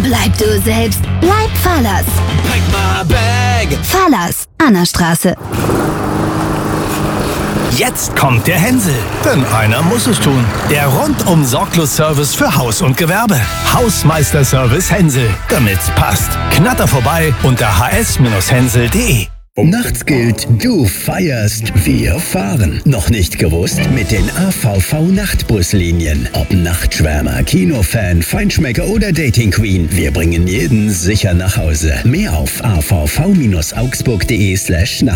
Bleib du selbst. Bleib Fallers. Pack my bag. Fallers, Annastraße. Jetzt kommt der Hänsel, denn einer muss es tun. Der rundum sorglos Service für Haus und Gewerbe. Hausmeister-Service Hänsel, damit's passt. Knatter vorbei unter hs-hänsel.de. Nachts gilt, du feierst, wir fahren. Noch nicht gewusst? Mit den AVV-Nachtbuslinien. Ob Nachtschwärmer, Kinofan, Feinschmecker oder Dating Queen. Wir bringen jeden sicher nach Hause. Mehr auf avv-augsburg.de/Nacht.